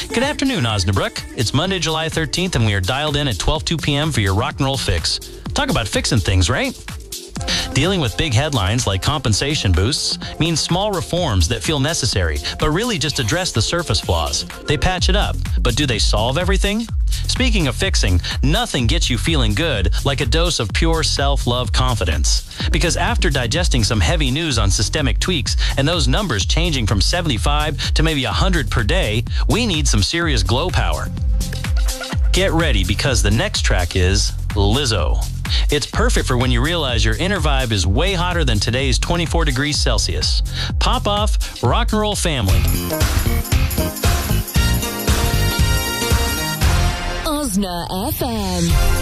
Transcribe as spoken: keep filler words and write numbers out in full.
Good afternoon, Osnabrück. It's Monday, July thirteenth, and we are dialed in at twelve oh two p.m. for your rock and roll fix. Talk about fixing things, right? Dealing with big headlines like compensation boosts means small reforms that feel necessary, but really just address the surface flaws. They patch it up, but do they solve everything? Speaking of fixing, nothing gets you feeling good like a dose of pure self-love confidence. Because after digesting some heavy news on systemic tweaks and those numbers changing from seventy-five to maybe one hundred per day, we need some serious glow power. Get ready, because the next track is Lizzo. It's perfect for when you realize your inner vibe is way hotter than today's twenty-four degrees Celsius. Pop off, rock and roll family. Osna F M.